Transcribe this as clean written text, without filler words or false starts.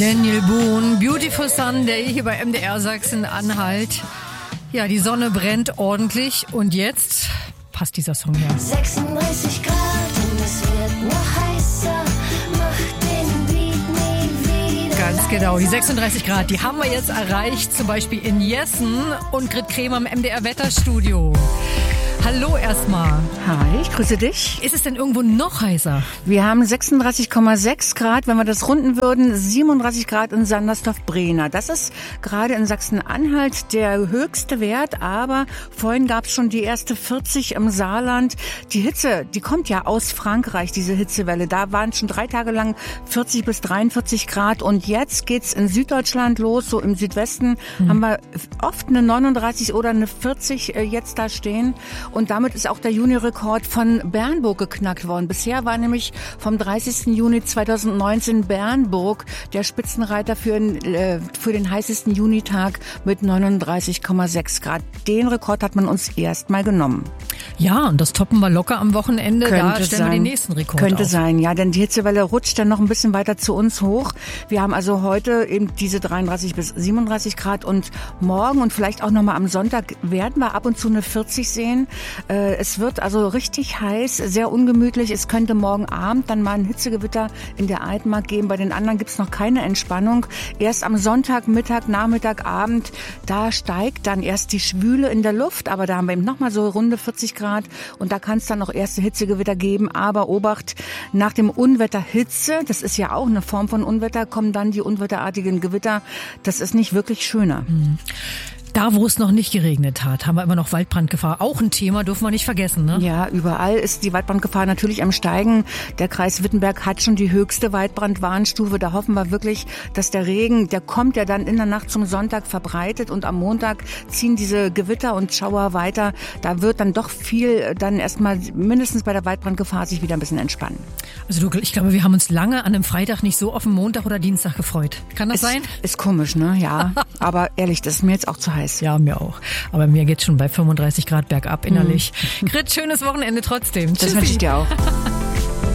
Daniel Boone, Beautiful Sunday hier bei MDR Sachsen-Anhalt. Ja, die Sonne brennt ordentlich und jetzt passt dieser Song her. 36 Grad und es wird noch heißer, macht den Beat nie wieder. Ganz genau, die 36 Grad, die haben wir jetzt erreicht, zum Beispiel in Jessen und Grit Kremer im MDR Wetterstudio. Hallo erstmal. Hi, ich grüße dich. Ist es denn irgendwo noch heißer? Wir haben 36,6 Grad, wenn wir das runden würden, 37 Grad in Sandersdorf-Brehna. Das ist gerade in Sachsen-Anhalt der höchste Wert, aber vorhin gab es schon die erste 40 im Saarland. Die Hitze, die kommt ja aus Frankreich, diese Hitzewelle. Da waren schon 3 Tage lang 40 bis 43 Grad und jetzt geht's in Süddeutschland los, so im Südwesten haben wir oft eine 39 oder eine 40 jetzt da stehen. Und damit ist auch der Juni-Rekord von Bernburg geknackt worden. Bisher war nämlich vom 30. Juni 2019 Bernburg der Spitzenreiter für den heißesten Junitag mit 39,6 Grad. Den Rekord hat man uns erst mal genommen. Ja, und das toppen wir locker am Wochenende. Könnte da stellen wir den nächsten Rekord Könnte auf. sein, ja, denn die Hitzewelle rutscht dann noch ein bisschen weiter zu uns hoch. Wir haben also heute eben diese 33 bis 37 Grad und morgen und vielleicht auch nochmal am Sonntag werden wir ab und zu eine 40 sehen. Es wird also richtig heiß, sehr ungemütlich. Es könnte morgen Abend dann mal ein Hitzegewitter in der Altmark geben. Bei den anderen gibt's noch keine Entspannung. Erst am Sonntag, Mittag, Nachmittag, Abend, da steigt dann erst die Schwüle in der Luft. Aber da haben wir eben nochmal so runde 40 Grad und da kann es dann noch erste Hitzegewitter geben. Aber Obacht, nach dem Unwetter Hitze, das ist ja auch eine Form von Unwetter, kommen dann die unwetterartigen Gewitter. Das ist nicht wirklich schöner. Da, wo es noch nicht geregnet hat, haben wir immer noch Waldbrandgefahr. Auch ein Thema, dürfen wir nicht vergessen, ne? Ja, überall ist die Waldbrandgefahr natürlich am Steigen. Der Kreis Wittenberg hat schon die höchste Waldbrandwarnstufe. Da hoffen wir wirklich, dass der Regen, der kommt ja dann in der Nacht zum Sonntag verbreitet und am Montag ziehen diese Gewitter und Schauer weiter. Da wird dann doch viel dann erstmal mindestens bei der Waldbrandgefahr sich wieder ein bisschen entspannen. Also ich glaube, wir haben uns lange an einem Freitag nicht so auf den Montag oder Dienstag gefreut. Kann das sein? Ist komisch, ne? Ja. Aber ehrlich, das ist mir jetzt auch zu heiß. Ja, mir auch. Aber mir geht's schon bei 35 Grad bergab innerlich. Grit, schönes Wochenende trotzdem. Das wünsche ich dir auch.